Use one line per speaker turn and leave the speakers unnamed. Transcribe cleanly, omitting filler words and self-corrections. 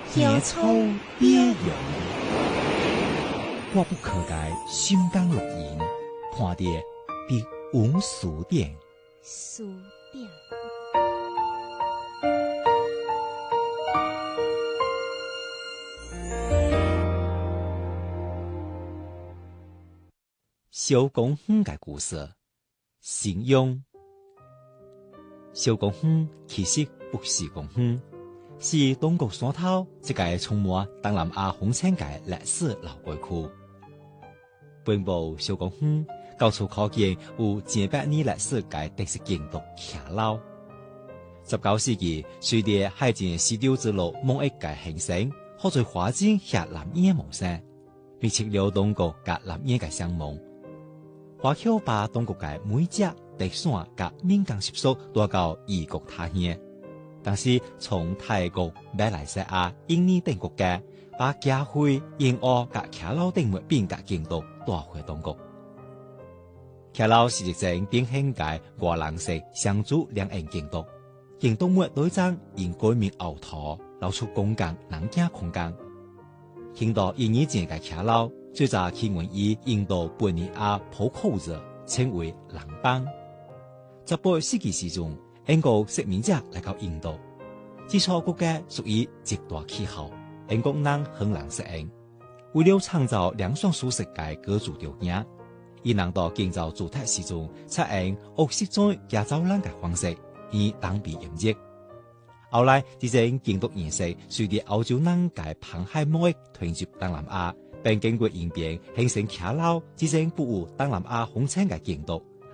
野草别样，我不可改心肝录音，看的比无数点。
数点。
小公园嘅故事，形容小公園其實不是公園，是東國山頭一個充滿東南亞風情嘅歷史老街區。本部小公園到處可見有幾百年歷史嘅特色建築騎樓。19世紀，隨着海前絲綢之路貿易嘅興盛，可在發展下南洋模式，密切了東國及南洋嘅相望。華僑把東國嘅每隻特產及民間習俗帶到異國他鄉，但是從泰國、馬來西亞、印尼等國家把家徽、燕窩及騎樓等物品嘅建築帶回東國。騎樓是一種典型嘅華人式雙主兩岸建築，建築物內裝因改名凹凸，露出公共人行空間。聽到印尼前嘅騎樓，最早起源於印度本尼亞普口族，稱為蘭邦。18世紀時中，英國殖民者來到印度，基礎國家屬於極端氣候，英國人很難適應。為了創造涼爽舒適嘅居住條件，伊人到建造主體時中，採用屋式磚加走廊嘅方式，以擋避炎熱。後來，這種建築形式隨着歐洲人嘅航海貿易傳入東南亞，並經過演變形成騎樓這種不無東南亞風情嘅建築，